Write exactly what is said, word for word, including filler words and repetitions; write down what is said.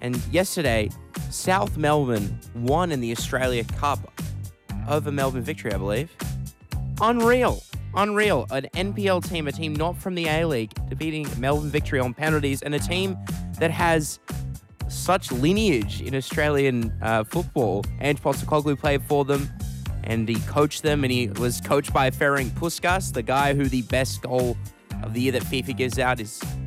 And yesterday, South Melbourne won in the Australia Cup over Melbourne Victory, I believe. Unreal. Unreal. An N P L team, a team not from the A-League, defeating Melbourne Victory on penalties, and a team that has such lineage in Australian uh, football. Ange Postecoglou played for them, and he coached them, and he was coached by Ferenc Puskas, the guy who the best goal of the year that FIFA gives out is